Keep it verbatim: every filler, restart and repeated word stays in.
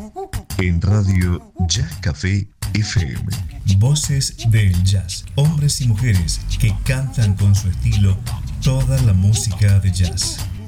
En Radio Jazz Café F M. Voces del jazz. Hombres y mujeres que cantan con su estilo toda la música de jazz.